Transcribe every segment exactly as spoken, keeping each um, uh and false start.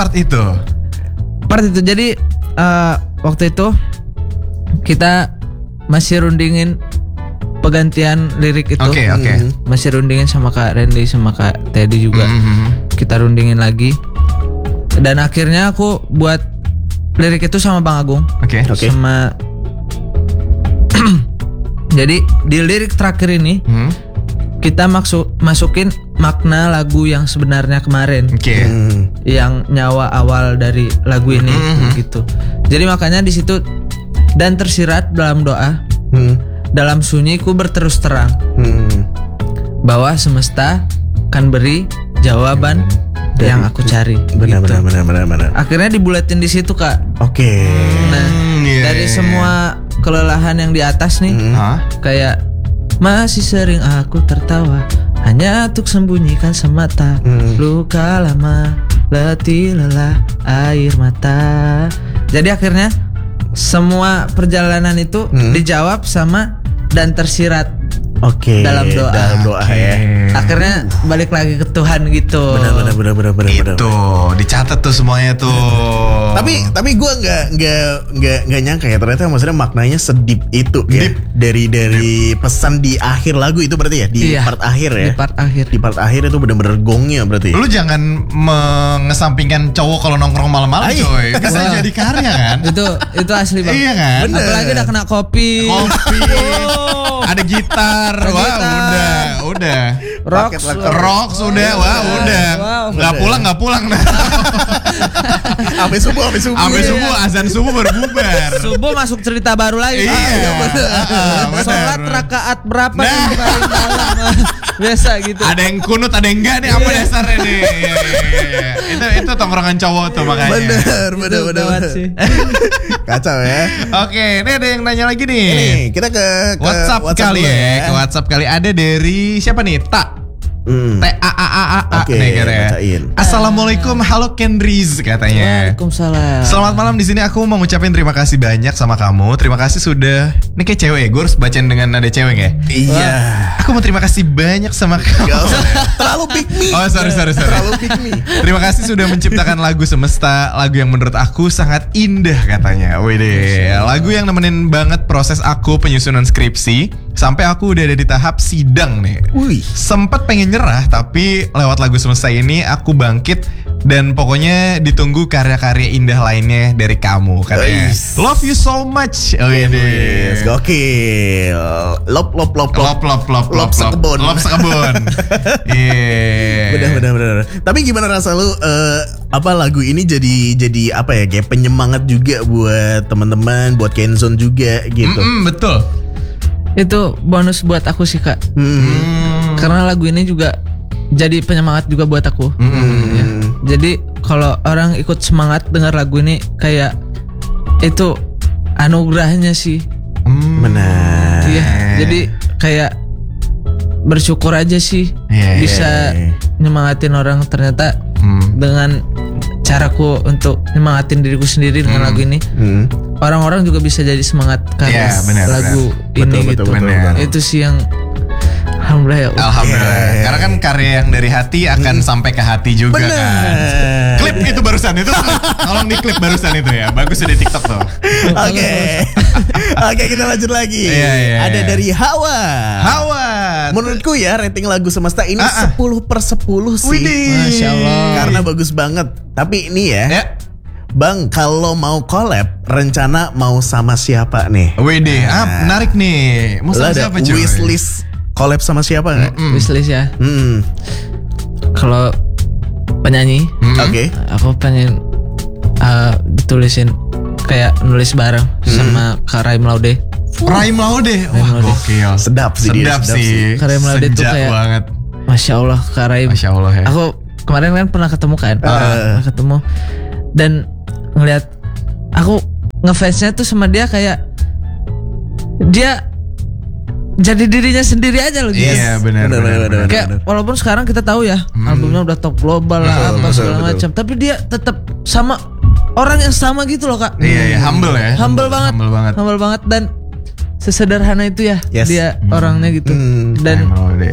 part itu? Part itu jadi uh, waktu itu kita masih rundingin penggantian lirik itu. Oke okay, oke. Okay. Masih rundingin sama Kak Randy sama Kak Teddy juga. Mm-hmm. Kita rundingin lagi. Dan akhirnya aku buat lirik itu sama Bang Agung. Oke. Okay. Okay. Sama jadi di lirik terakhir ini hmm? kita maksud masukin makna lagu yang sebenarnya kemarin. Oke. Okay. Hmm. Yang nyawa awal dari lagu ini hmm. gitu. Jadi makanya di situ dan tersirat dalam doa. Hmm. Dalam sunyiku berterus terang. Hmm. Bahwa semesta kan beri jawaban dari yang aku cari. Benar, gitu. benar, benar, benar, benar. Akhirnya dibulatin di situ, Kak. Oke. Okay. Nah, yeah, dari yeah, semua kelelahan yang di atas nih, hmm. huh? kayak masih sering aku tertawa hanya untuk sembunyikan semata hmm. luka lama, letih lelah air mata. Jadi akhirnya semua perjalanan itu hmm. dijawab sama dan tersirat. Oke. Okay, dalam doa. Dalam doa okay. ya. Akhirnya balik lagi ke Tuhan gitu. Benar benar benar benar benar. Itu dicatat tuh semuanya tuh. Tapi tapi gue nggak nggak nggak nggak nyangka ya ternyata maksudnya maknanya sedip itu ya. Deep. Dari dari Deep. Pesan di akhir lagu itu berarti ya di iya, part akhir ya. Di part akhir. Di part akhir itu benar-benar gongnya berarti. Lu jangan mengesampingkan cowok kalau nongkrong malam-malam coy. Bisa wow. jadi karya kan? itu itu asli banget. Iya kan? Bener. Apalagi udah kena kopi. Kopi. oh. Ada gitar. Wah, udah, udah. Rock, rock sudah, wah, udah. Nggak pulang, nggak pulang dah. Sampai subuh, sampai subuh. Sampai subuh, azan subuh berbubar. Subuh masuk cerita baru lagi. Iya. Sholat rakaat berapa yang paling malam? Biasa gitu. Ada yang kunut, ada yang enggak nih. Apa dasarnya nih? Itu itu tongkrongan cowok tuh makanya. Bener, bener, bener. Kacau ya. Oke, ini ada yang nanya lagi nih. Ini kita ke, ke WhatsApp, WhatsApp kali ya. ya. Ke WhatsApp kali ada dari siapa nih? Tak. Hmm. T A A A A A okay, nih katanya. Assalamualaikum, halo Kendriz katanya. Waalaikumsalam. Selamat malam, di sini aku mau ngucapin terima kasih banyak sama kamu. Terima kasih sudah. Ini kayak cewek ya, gue harus bacain dengan nada cewek ya. Iya. Aku mau terima kasih banyak sama kamu. Terlalu pick me. Oh sorry sorry sorry. Terlalu pick me. Terima kasih sudah menciptakan lagu Semesta, lagu yang menurut aku sangat indah katanya. Wede, lagu yang nemenin banget proses aku penyusunan skripsi sampai aku udah ada di tahap sidang nih. Wih. Sempet pengen nyerah tapi lewat lagu Semesta ini aku bangkit dan pokoknya ditunggu karya-karya indah lainnya dari kamu katanya. Nice. Love you so much. Oh iya deh. Gokil. Lop lop lop lop lop lop lop sekebun. Lop sekebun. Iya. Benar benar benar. Tapi gimana rasa lu uh, apa lagu ini jadi jadi apa ya kayak penyemangat juga buat teman-teman, buat Kenzone juga gitu. Mm-mm, betul. Itu bonus buat aku sih Kak. Hmm. Karena lagu ini juga jadi penyemangat juga buat aku. Hmm. Ya. Jadi kalau orang ikut semangat dengar lagu ini kayak itu anugerahnya sih. Hmm. Benar. Iya. Jadi kayak bersyukur aja sih yeah, bisa yeah. nyemangatin orang ternyata hmm. dengan caraku untuk nyemangatin diriku sendiri dengan hmm. lagu ini. Hmm. Orang-orang juga bisa jadi semangat karena yeah, bener, bener. lagu ini betul, gitu. Betul, betul, itu sih yang alhamdulillah ya. Alhamdulillah. Yeah. Karena kan karya yang dari hati akan hmm. sampai ke hati juga bener. Kan. Klip itu barusan itu. Tolong di klip barusan itu ya. Bagus di TikTok tuh. Oke. Oke, kita lanjut lagi. Yeah, yeah, Ada yeah. dari Hawa. Hawa. Menurutku ya rating lagu Semesta ini uh-uh. sepuluh per sepuluh sih. Widih. Masya Allah. Karena bagus banget. Tapi ini ya. Yeah. Bang, kalau mau collab, rencana mau sama siapa nih? Widih, nah. ah, menarik nih. Mau sama siapa cuy? Wishlist collab sama siapa nggak? Mm-mm. Wishlist ya. Mm. Kalau penyanyi, mm. oke. Okay. Aku pengen uh, ditulisin kayak nulis bareng mm. sama Kak Raim Laude. Raim Laude, wah gokil. Sedap sih. Sedap dia, sih. Kak Raim Laude tuh kayak banget. Masya Allah Kak Raim. Masya Allah ya. Aku kemarin kan pernah ketemu kan, uh. pernah ketemu dan ngelihat aku ngefansnya tuh sama dia kayak dia jadi dirinya sendiri aja loh. Iya yes. benar benar. Kayak bener. Walaupun sekarang kita tahu ya hmm. albumnya udah top global lah apa segala macam, tapi dia tetap sama orang yang sama gitu loh Kak. Iya, iya humble ya. Humble, humble banget. Humble banget. Humble banget dan sesederhana itu ya yes. dia hmm. orangnya gitu. Hmm. Dan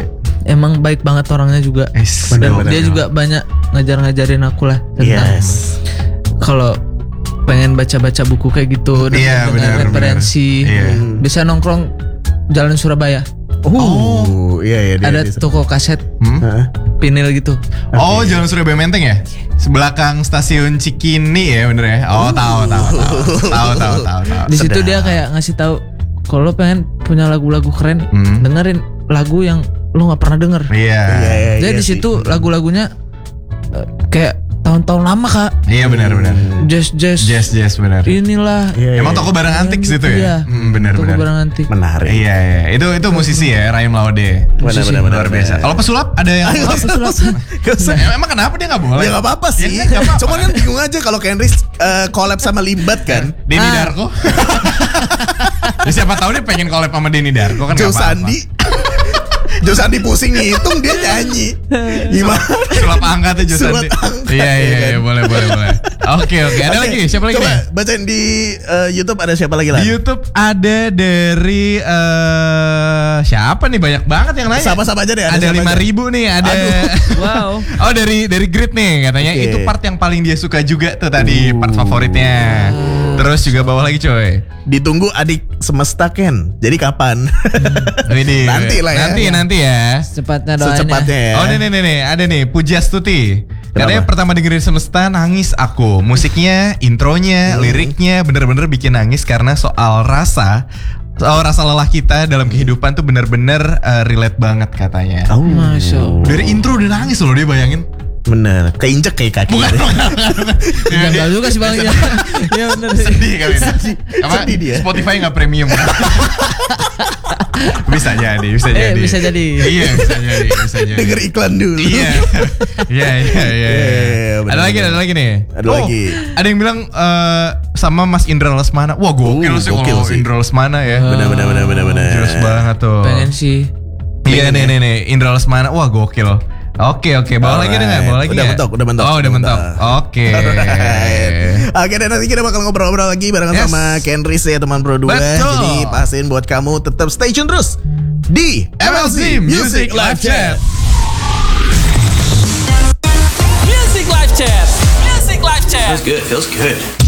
emang baik banget orangnya juga. Yes, Dan benar, dia benar. juga banyak ngajar-ngajarin aku lah tentang Yes. kalau pengen baca-baca buku kayak gitu dan Iya, dengan benar, referensi. benar. Iya. Bisa nongkrong Jalan Surabaya. Oh, iya iya dia. Ada dia- toko kaset Hmm? Heeh. vinil gitu. Oh, Jalan Surabaya Menteng ya? Sebelakang stasiun Cikini ya, bener ya? Oh, tahu, tahu, tahu, tahu, tahu, tahu, tahu. Di situ dia kayak ngasih tahu kalau lo pengen punya lagu-lagu keren, Hmm. dengerin lagu yang lo nggak pernah denger. Iya, Iya, iya, Jadi iya di sih. situ lagu-lagunya eh, kayak tahun-tahun lama kak, iya benar, benar. jazz jazz, Yes, yes, benar. inilah. Iya, Emang iya. toko barang antik situ Iya, ya? Hmm, benar, toko benar. barang antik. Menarik. Iya, iya. Itu itu musisi ya, Rahim Laude. Benar, benar, benar, Luar biasa. benar. Kalau pesulap ada yang Ayo, Pesulap. Gak usah. Em- Emang kenapa dia nggak boleh? Ya gak apa-apa sih. Ya, nggak apa-apa. Cuman kan bingung aja kalau Kenris eh, collab sama Limbat kan. Denny Ah. Darko. Ya, siapa tahu dia pengen collab sama Denny Darko kan nggak Joe apa-apa. Sandi. Joe Sandi pusing ngitung dia nyanyi. Gimana? Sulap angkat tuh Joe Sulap Sandi. angkat, Iya, ya iya, kan? iya, boleh, boleh, boleh. Oke, oke. Ada Oke, lagi? Siapa lagi coba nih? bacain di eh, YouTube ada siapa lagi lah? Di YouTube ada dari eh siapa nih, banyak banget yang nanya. Sama-sama aja deh. Ada siapa lima aja? ribu nih, ada. Wow. Oh dari dari Grid nih katanya Oke. itu part yang paling dia suka juga tuh tadi, Uh. part favoritnya. Terus juga bawah lagi coy. Ditunggu adik semesta Ken. Jadi kapan? Ini Nanti lah ya. Nanti nanti ya. Secepatnya doain ya. Secepatnya ya. Oh nih nih nih nih, ada nih Pujastuti. Katanya Kenapa? pertama dengerin Semesta nangis aku. Musiknya, intronya, Hmm. liriknya bener-bener bikin nangis karena soal rasa. Soal rasa lelah kita dalam kehidupan tuh bener-bener uh, relate banget katanya. Oh, Masya Allah. Dari intro udah nangis loh dia, bayangin. bener. Keinjek kayak kaki. Bukan, bukan, bukan. Ya, Janggal dia- juga sih bang. Iya bener sih. Sedih kali ini. Sedih. Apa? Sedih dia. Spotify nggak premium. Bisa jadi, bisa Eh, jadi. bisa jadi. Iya, bisa jadi, bisa jadi. Denger iklan dulu. Iya. Iya, iya, iya. Iya, bener, Ada lagi, bener. ada lagi nih. Ada lagi. Ada yang bilang eh, sama Mas Indra Lesmana. Wah, gokil Uh, sih gokil kalau sih. Indra Lesmana ya. Bener bener bener bener bener. Jelas banget tuh. Pengen sih. Iya nih nih nih, Indra Lesmana. Wah, gokil. Oke, oke. Bawa lagi deh nggak? Bawa lagi Udah nggak? mentok, udah mentok. Oh, udah mentok. Oke. Alright. Oke, dan nanti kita bakal ngobrol-ngobrol lagi barengan Yes. sama Kenris ya teman Pro dua. Betul. Jadi pastiin buat kamu tetap stay tune terus di M L Z Music Live Chat. Music Live Chat. Music Live Chat. Feels good. Feels good.